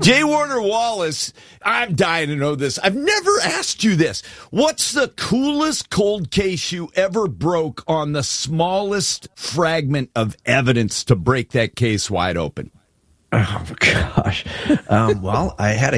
J. Warner Wallace, I'm dying to know this. I've never asked you this. What's the coolest cold case you ever broke on the smallest fragment of evidence to break that case wide open? Oh, gosh. Well, I had a